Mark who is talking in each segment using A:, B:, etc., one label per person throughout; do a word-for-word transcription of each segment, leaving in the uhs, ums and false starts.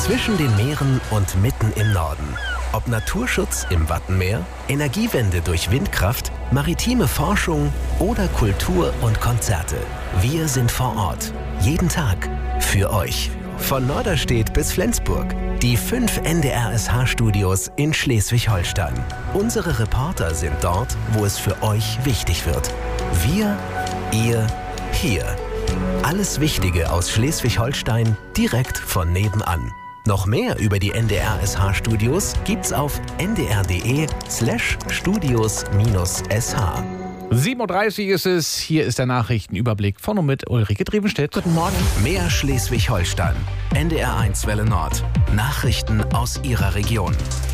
A: Zwischen den Meeren und mitten im Norden. Ob Naturschutz im Wattenmeer, Energiewende durch Windkraft, maritime Forschung oder Kultur und Konzerte. Wir sind vor Ort. Jeden Tag. Für euch. Von Norderstedt bis Flensburg. Die fünf N D R S H-Studios in Schleswig-Holstein. Unsere Reporter sind dort, wo es für euch wichtig wird. Wir, ihr, hier. Alles Wichtige aus Schleswig-Holstein direkt von nebenan. Noch mehr über die N D R S H-Studios gibt's auf ndr.de slash studios minus sh.
B: sieben Uhr dreißig ist es. Hier ist der Nachrichtenüberblick von und mit Ulrike Drevenstedt.
C: Guten Morgen.
A: Mehr Schleswig-Holstein. N D R eins Welle Nord. Nachrichten aus Ihrer Region.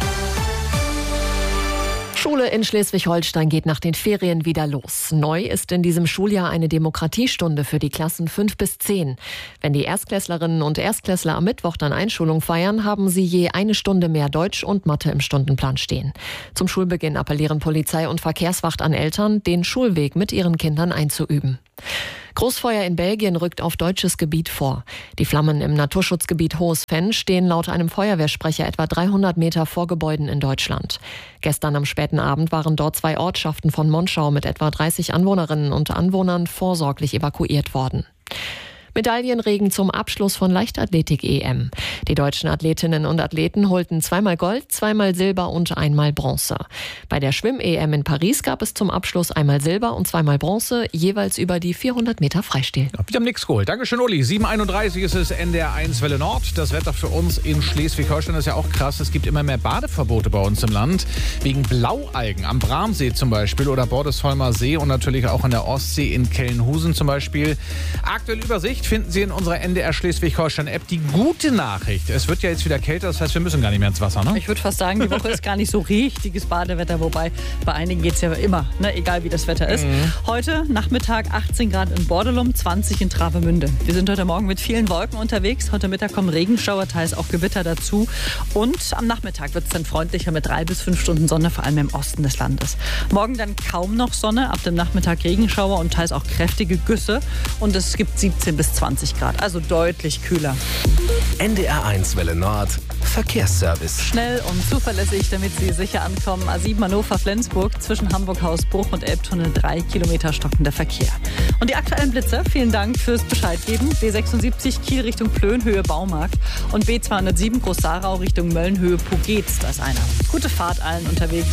C: Schule in Schleswig-Holstein geht nach den Ferien wieder los. Neu ist in diesem Schuljahr eine Demokratiestunde für die Klassen fünf bis zehn. Wenn die Erstklässlerinnen und Erstklässler am Mittwoch dann Einschulung feiern, haben sie je eine Stunde mehr Deutsch und Mathe im Stundenplan stehen. Zum Schulbeginn appellieren Polizei und Verkehrswacht an Eltern, den Schulweg mit ihren Kindern einzuüben. Großfeuer in Belgien rückt auf deutsches Gebiet vor. Die Flammen im Naturschutzgebiet Hohes Venn stehen laut einem Feuerwehrsprecher etwa dreihundert Meter vor Gebäuden in Deutschland. Gestern am späten Abend waren dort zwei Ortschaften von Monschau mit etwa dreißig Anwohnerinnen und Anwohnern vorsorglich evakuiert worden. Medaillenregen zum Abschluss von Leichtathletik-E M. Die deutschen Athletinnen und Athleten holten zweimal Gold, zweimal Silber und einmal Bronze. Bei der Schwimm-E M in Paris gab es zum Abschluss einmal Silber und zweimal Bronze, jeweils über die vierhundert Meter Freistil.
B: Ja, wir haben nichts geholt. Dankeschön, Uli. sieben Uhr einunddreißig ist es, N D R eins Welle Nord. Das Wetter für uns in Schleswig-Holstein ist ja auch krass. Es gibt immer mehr Badeverbote bei uns im Land. Wegen Blaualgen am Bramsee zum Beispiel oder Bordesholmer See und natürlich auch an der Ostsee in Kellenhusen zum Beispiel. Aktuelle Übersicht finden Sie in unserer N D R Schleswig-Holstein-App. Die gute Nachricht, es wird ja jetzt wieder kälter, das heißt, wir müssen gar nicht mehr ins Wasser, ne?
D: Ich würde fast sagen, die Woche ist gar nicht so richtiges Badewetter, wobei bei einigen geht es ja immer, ne? Egal wie das Wetter ist. Mhm. Heute Nachmittag achtzehn Grad in Bordelum, zwanzig in Travemünde. Wir sind heute Morgen mit vielen Wolken unterwegs. Heute Mittag kommen Regenschauer, teils auch Gewitter dazu. Und am Nachmittag wird es dann freundlicher mit drei bis fünf Stunden Sonne, vor allem im Osten des Landes. Morgen dann kaum noch Sonne, ab dem Nachmittag Regenschauer und teils auch kräftige Güsse. Und es gibt siebzehn bis zwanzig Grad, also deutlich kühler.
A: N D R eins Welle Nord. Verkehrsservice.
D: Schnell und zuverlässig, damit Sie sicher ankommen. A sieben Hannover-Flensburg zwischen Hamburg-Hausbruch und Elbtunnel drei Kilometer stockender Verkehr. Und die aktuellen Blitze, vielen Dank fürs Bescheidgeben. B sechsundsiebzig Kiel Richtung Plönhöhe Baumarkt und B zweihundertsieben Groß-Sarau Richtung Möllnhöhe Pugetz. Da ist einer. Gute Fahrt allen unterwegs.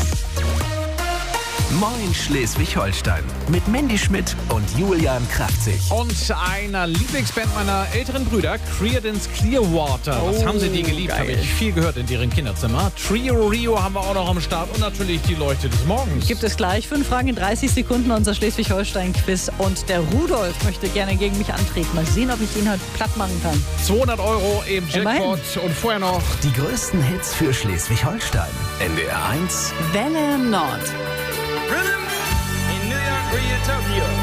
A: Moin Schleswig-Holstein mit Mandy Schmidt und Julian Kraftzig.
B: Und einer Lieblingsband meiner älteren Brüder, Creedence Clearwater.
D: Oh,
B: Was haben sie die geliebt?
D: geil.
B: Habe ich viel gehört in deren Kinderzimmer. Trio Rio haben wir auch noch am Start und natürlich die Leuchte des Morgens.
D: Gibt es gleich fünf Fragen in dreißig Sekunden, unser Schleswig-Holstein-Quiz. Und der Rudolf möchte gerne gegen mich antreten. Mal sehen, ob ich ihn heute platt machen kann.
B: zweihundert Euro im Jackpot.
D: Immerhin.
B: Und vorher noch
A: Die größten Hits für Schleswig-Holstein. N D R eins.
D: Welle Nord.
E: Rhythm in New York or Utopia.